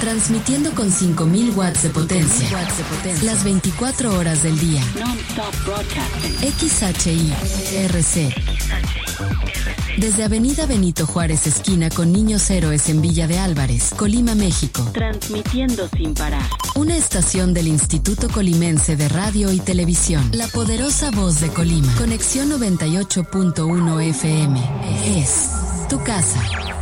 Transmitiendo con 5000 watts de potencia. Las 24 horas del día. Non-stop broadcasting. XHI-RC. Desde Avenida Benito Juárez, esquina con Niños Héroes en Villa de Álvarez, Colima, México. Transmitiendo sin parar. Una estación del Instituto Colimense de Radio y Televisión. La poderosa voz de Colima. Conexión 98.1 FM. Es tu casa.